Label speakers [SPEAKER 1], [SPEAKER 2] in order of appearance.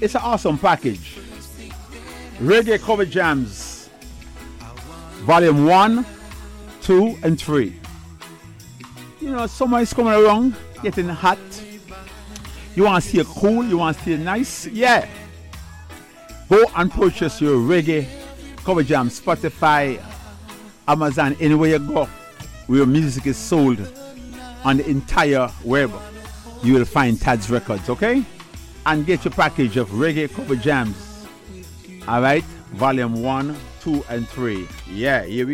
[SPEAKER 1] It's an awesome package. Reggae Cover Jams, Volume 1, 2, and 3. You know, summer is coming around, getting hot. You want to stay cool, you want to stay nice? Yeah. Go and purchase your Reggae Cover Jam, Spotify, Amazon, anywhere you go, where your music is sold on the entire web. You will find Tad's Records, okay? And get your package of Reggae Cover Jams. Alright? Volume 1, 2, and 3. Yeah, here we